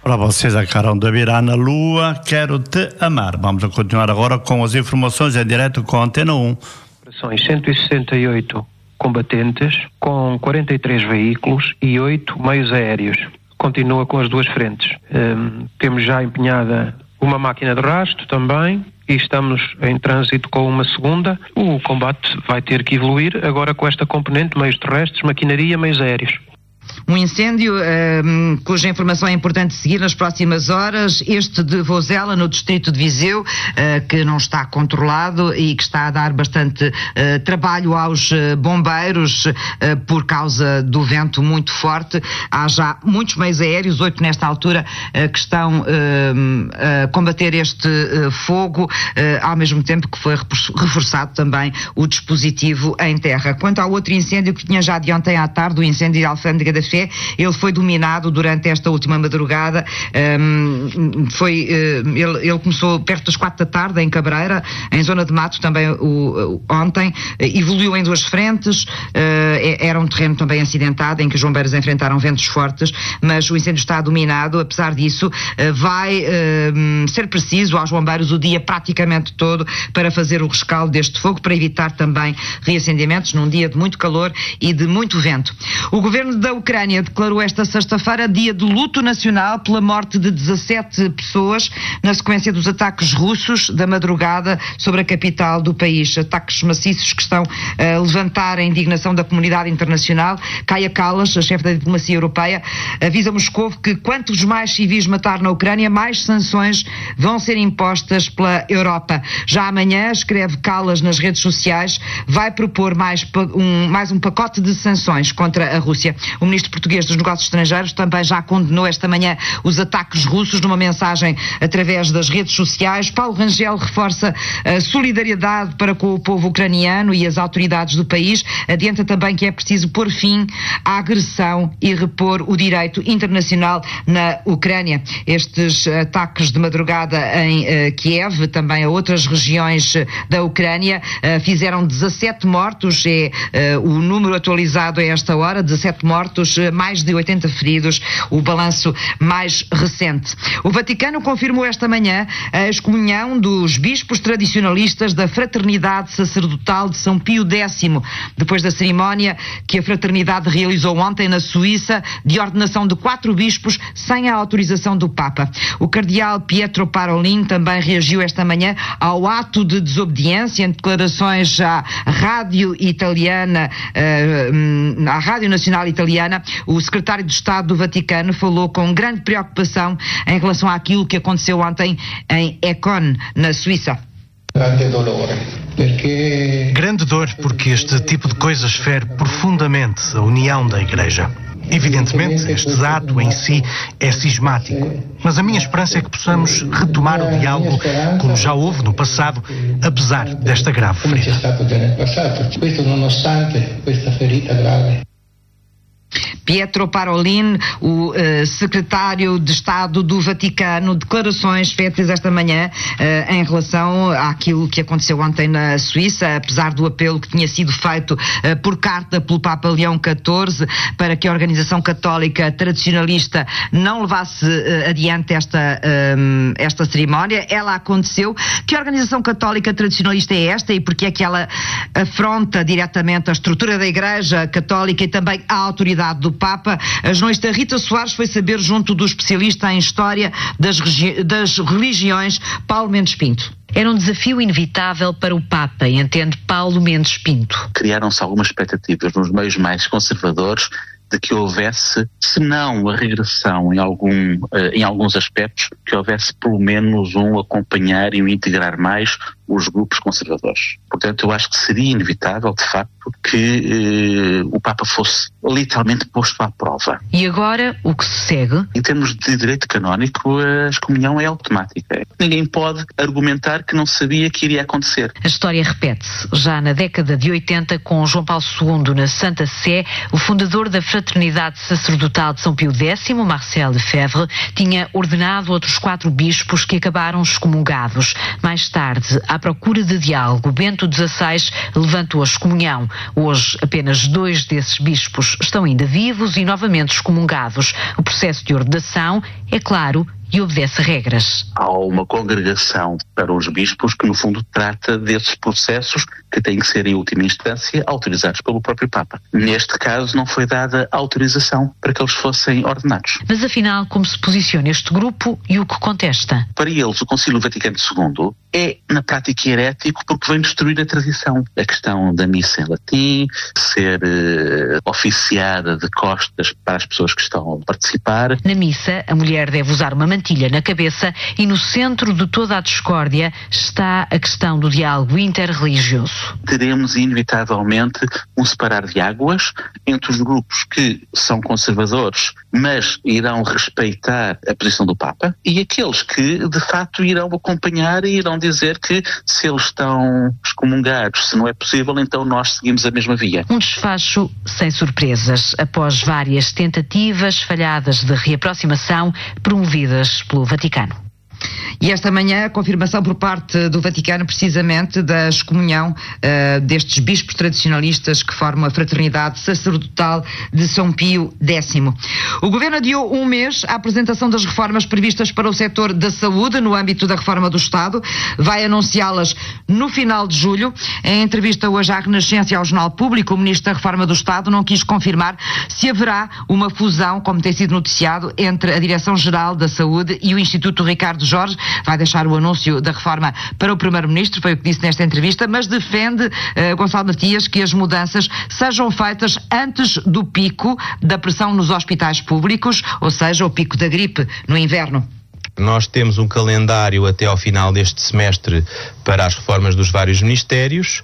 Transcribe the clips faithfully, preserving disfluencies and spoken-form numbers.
Para vocês acabaram de virar na Lua, Quero Te Amar. Vamos a continuar agora com as informações em direto com a Antena um. Operações cento e sessenta e oito combatentes, com quarenta e três veículos e oito meios aéreos. Continua com as duas frentes. Um, temos já empenhada uma máquina de rastro também e estamos em trânsito com uma segunda. O combate vai ter que evoluir agora com esta componente, meios terrestres, maquinaria, meios aéreos. Um incêndio um, cuja informação é importante seguir nas próximas horas, este de Vozela, no distrito de Viseu, uh, que não está controlado e que está a dar bastante uh, trabalho aos uh, bombeiros uh, por causa do vento muito forte. Há já muitos meios aéreos, oito nesta altura, uh, que estão uh, a combater este uh, fogo, uh, ao mesmo tempo que foi reforçado também o dispositivo em terra. Quanto ao outro incêndio que tinha já de ontem à tarde, o incêndio de Alfândega da Fé, ele foi dominado durante esta última madrugada. Um, foi, uh, ele, ele começou perto das quatro da tarde em Cabreira, em zona de mato também o, o, ontem, uh, evoluiu em duas frentes, uh, era um terreno também acidentado em que os bombeiros enfrentaram ventos fortes, mas o incêndio está dominado. Apesar disso, uh, vai uh, ser preciso aos bombeiros o dia praticamente todo para fazer o rescaldo deste fogo, para evitar também reacendimentos num dia de muito calor e de muito vento. O governo da Ucrânia declarou esta sexta-feira dia de luto nacional pela morte de dezassete pessoas na sequência dos ataques russos da madrugada sobre a capital do país. Ataques maciços que estão a levantar a indignação da comunidade internacional. Kaja Kallas, a chefe da diplomacia europeia, avisa Moscou que quantos mais civis matar na Ucrânia, mais sanções vão ser impostas pela Europa. Já amanhã, escreve Kallas nas redes sociais, vai propor mais um, mais um pacote de sanções contra a Rússia. O ministro português dos Negócios Estrangeiros também já condenou esta manhã os ataques russos numa mensagem através das redes sociais. Paulo Rangel reforça a solidariedade para com o povo ucraniano e as autoridades do país. Adianta também que é preciso pôr fim à agressão e repor o direito internacional na Ucrânia. Estes ataques de madrugada em uh, Kiev, também a outras regiões da Ucrânia, uh, fizeram dezassete mortos, é uh, o número atualizado a esta hora, dezassete mortos, mais de oitenta feridos, o balanço mais recente. O Vaticano confirmou esta manhã a excomunhão dos bispos tradicionalistas da Fraternidade Sacerdotal de São Pio X, depois da cerimónia que a fraternidade realizou ontem na Suíça, de ordenação de quatro bispos sem a autorização do Papa. O cardeal Pietro Parolin também reagiu esta manhã ao ato de desobediência em declarações à rádio italiana, à Rádio Nacional Italiana. O secretário de Estado do Vaticano falou com grande preocupação em relação àquilo que aconteceu ontem em Econ, na Suíça. Grande dor, porque este tipo de coisas fere profundamente a união da Igreja. Evidentemente, este ato em si é cismático, mas a minha esperança é que possamos retomar o diálogo como já houve no passado, apesar desta grave ferida. Pietro Parolin, o uh, secretário de Estado do Vaticano, declarações feitas esta manhã uh, em relação àquilo que aconteceu ontem na Suíça, apesar do apelo que tinha sido feito uh, por carta pelo Papa Leão catorze para que a organização católica tradicionalista não levasse uh, adiante esta, um, esta cerimónia. Ela aconteceu. Que organização católica tradicionalista é esta e porque é que ela afronta diretamente a estrutura da Igreja Católica e também a autoridade do Papa? A jornalista Rita Soares foi saber junto do especialista em História das, das Religiões, Paulo Mendes Pinto. Era um desafio inevitável para o Papa, entende Paulo Mendes Pinto. Criaram-se algumas expectativas nos meios mais conservadores de que houvesse, se não a regressão em, algum, em alguns aspectos, que houvesse pelo menos um acompanhar e um integrar mais os grupos conservadores. Portanto, eu acho que seria inevitável, de facto, que eh, o Papa fosse literalmente posto à prova. E agora, o que se segue? Em termos de direito canónico, a excomunhão é automática. Ninguém pode argumentar que não sabia que iria acontecer. A história repete-se. Já na década de oitenta, com João Paulo segundo na Santa Sé, o fundador da Fraternidade Sacerdotal de São Pio X, Marcel Lefebvre, tinha ordenado outros quatro bispos que acabaram excomungados. Mais tarde, à à procura de diálogo. Bento dezasseis levantou a excomunhão. Hoje, apenas dois desses bispos estão ainda vivos e novamente excomungados. O processo de ordenação é claro e obedece regras. Há uma congregação para os bispos que, no fundo, trata desses processos que têm que ser, em última instância, autorizados pelo próprio Papa. Neste caso, não foi dada autorização para que eles fossem ordenados. Mas, afinal, como se posiciona este grupo e o que contesta? Para eles, o Concílio Vaticano segundo é, na prática, herético porque vem destruir a tradição. A questão da missa em latim, ser eh, oficiada de costas para as pessoas que estão a participar. Na missa, a mulher deve usar uma mantilha na cabeça e no centro de toda a discórdia está a questão do diálogo interreligioso. Teremos, inevitavelmente, um separar de águas entre os grupos que são conservadores, mas irão respeitar a posição do Papa, e aqueles que, de facto, irão acompanhar e irão dizer que, se eles estão excomungados, se não é possível, então nós seguimos a mesma via. Um desfecho sem surpresas, após várias tentativas falhadas de reaproximação promovidas pelo Vaticano. E esta manhã a confirmação por parte do Vaticano precisamente da excomunhão uh, destes bispos tradicionalistas que formam a Fraternidade Sacerdotal de São Pio X. O Governo adiou um mês a apresentação das reformas previstas para o setor da saúde no âmbito da reforma do Estado. Vai anunciá-las no final de julho. Em entrevista hoje à Renascença e ao Jornal Público, o Ministro da Reforma do Estado não quis confirmar se haverá uma fusão, como tem sido noticiado, entre a Direção-Geral da Saúde e o Instituto Ricardo Jorge. Vai deixar o anúncio da reforma para o Primeiro-Ministro, foi o que disse nesta entrevista, mas defende uh, Gonçalo Matias que as mudanças sejam feitas antes do pico da pressão nos hospitais públicos, ou seja, o pico da gripe no inverno. Nós temos um calendário até ao final deste semestre para as reformas dos vários ministérios.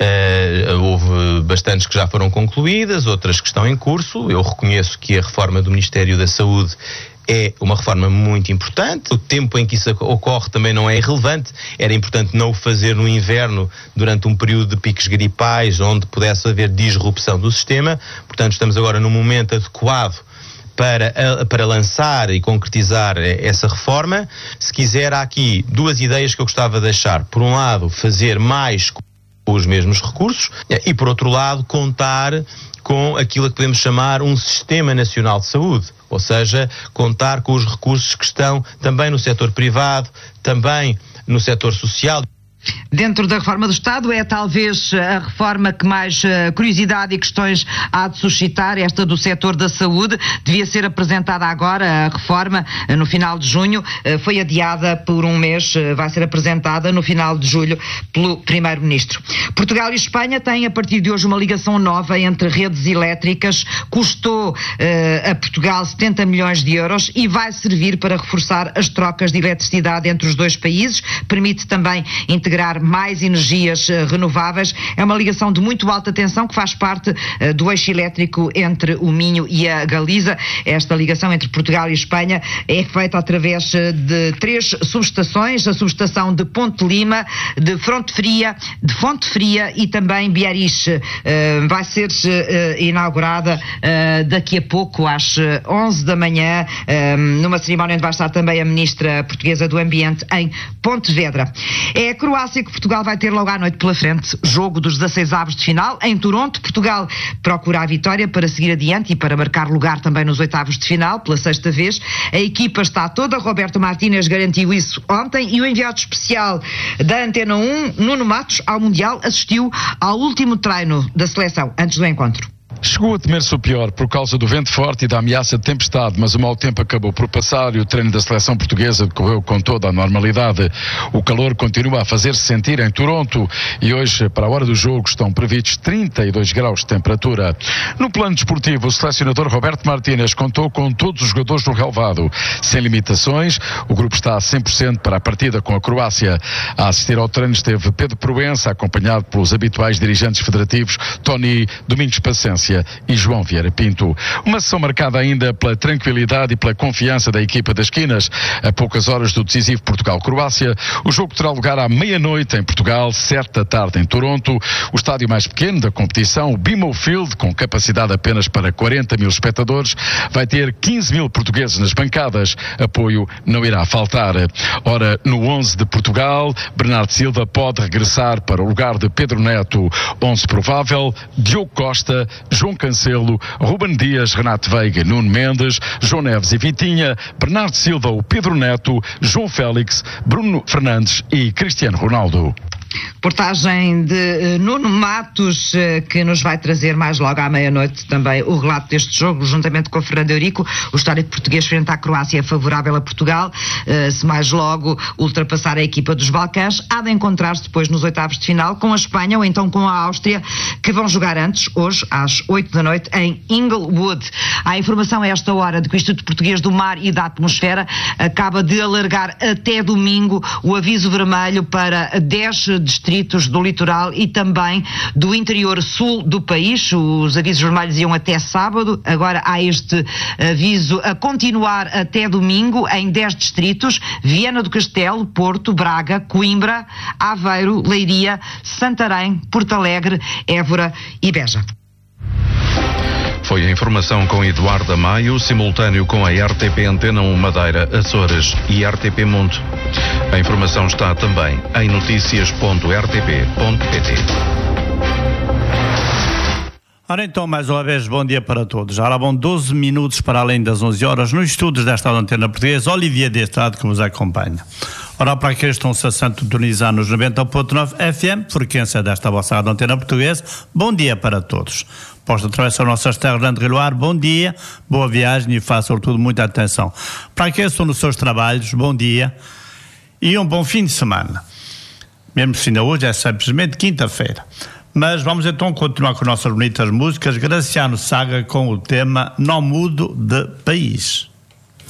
Uh, houve bastantes que já foram concluídas, outras que estão em curso. Eu reconheço que a reforma do Ministério da Saúde é uma reforma muito importante. O tempo em que isso ocorre também não é irrelevante. Era importante não o fazer no inverno, durante um período de picos gripais, onde pudesse haver disrupção do sistema. Portanto, estamos agora num momento adequado para, para lançar e concretizar essa reforma. Se quiser, há aqui duas ideias que eu gostava de deixar. Por um lado, fazer mais com os mesmos recursos e, por outro lado, contar com aquilo que podemos chamar um Sistema Nacional de Saúde, ou seja, contar com os recursos que estão também no setor privado, também no setor social. Dentro da reforma do Estado é talvez a reforma que mais uh, curiosidade e questões há de suscitar, esta do setor da saúde. Devia ser apresentada agora a reforma uh, no final de junho, uh, foi adiada por um mês, uh, vai ser apresentada no final de julho pelo Primeiro-Ministro. Portugal e Espanha têm a partir de hoje uma ligação nova entre redes elétricas, custou uh, a Portugal setenta milhões de euros e vai servir para reforçar as trocas de eletricidade entre os dois países, permite também integrar mais energias uh, renováveis. É uma ligação de muito alta tensão que faz parte uh, do eixo elétrico entre o Minho e a Galiza. Esta ligação entre Portugal e Espanha é feita através uh, de três subestações, a subestação de Ponte Lima, de Fonte Fria, de Fonte Fria e também Biarritz. Uh, vai ser uh, inaugurada uh, daqui a pouco às onze da manhã, uh, numa cerimónia onde vai estar também a Ministra Portuguesa do Ambiente em Pontevedra. É a Croácia que Portugal vai ter logo à noite pela frente, jogo dos dezasseis avos de final em Toronto. Portugal procura a vitória para seguir adiante e para marcar lugar também nos oitavos de final pela sexta vez. A equipa está toda, Roberto Martínez garantiu isso ontem e o enviado especial da Antena um, Nuno Matos, ao Mundial, assistiu ao último treino da seleção antes do encontro. Chegou a temer-se o pior por causa do vento forte e da ameaça de tempestade, mas o mau tempo acabou por passar e o treino da seleção portuguesa decorreu com toda a normalidade. O calor continua a fazer-se sentir em Toronto e hoje, para a hora do jogo, estão previstos trinta e dois graus de temperatura. No plano desportivo, o selecionador Roberto Martínez contou com todos os jogadores no relvado. Sem limitações, o grupo está a cem por cento para a partida com a Croácia. A assistir ao treino esteve Pedro Proença, acompanhado pelos habituais dirigentes federativos Tony Domingos Paciência Croácia e João Vieira Pinto. Uma sessão marcada ainda pela tranquilidade e pela confiança da equipa das Quinas. A poucas horas do decisivo Portugal-Croácia, o jogo terá lugar à meia-noite em Portugal, sete da tarde em Toronto. O estádio mais pequeno da competição, o B M O Field, com capacidade apenas para quarenta mil espectadores, vai ter quinze mil portugueses nas bancadas. Apoio não irá faltar. Ora, no onze de Portugal, Bernardo Silva pode regressar para o lugar de Pedro Neto. onze provável: Diogo Costa, João Cancelo, Ruben Dias, Renato Veiga, Nuno Mendes, João Neves e Vitinha, Bernardo Silva, o Pedro Neto, João Félix, Bruno Fernandes e Cristiano Ronaldo. Portagem de uh, Nuno Matos, uh, que nos vai trazer mais logo à meia-noite também o relato deste jogo, juntamente com a Fernando Eurico. O histórico português frente à Croácia é favorável a Portugal. Uh, se mais logo ultrapassar a equipa dos Balcãs, há de encontrar-se depois nos oitavos de final com a Espanha ou então com a Áustria, que vão jogar antes, hoje, às oito da noite, em Inglewood. Há informação a esta hora de que o Instituto Português do Mar e da Atmosfera acaba de alargar até domingo o aviso vermelho para dez distritos do litoral e também do interior sul do país. Os avisos vermelhos iam até sábado, agora há este aviso a continuar até domingo em dez distritos: Viana do Castelo, Porto, Braga, Coimbra, Aveiro, Leiria, Santarém, Porto Alegre, Évora e Beja. Foi a informação com Eduardo Amaio, simultâneo com a R T P Antena um Madeira, Açores e R T P Mundo. A informação está também em notícias ponto r t p ponto p t. Ora então, mais uma vez, bom dia para todos. Já lá vão doze minutos para além das onze horas, nos estudos desta Antena Portuguesa, Olivier Destrade que vos acompanha. Ora, para aqueles que estão-se a sintonizar nos noventa ponto nove F M, frequência desta vossa Antena Portuguesa, bom dia para todos. Posto atravessar nossas terras de André-Loire, bom dia, boa viagem e faça sobretudo muita atenção. Para aqueles que estão nos seus trabalhos, bom dia e um bom fim de semana. Mesmo se ainda hoje é simplesmente quinta-feira. Mas vamos então continuar com nossas bonitas músicas. Graciano Saga com o tema Não Mudo de País.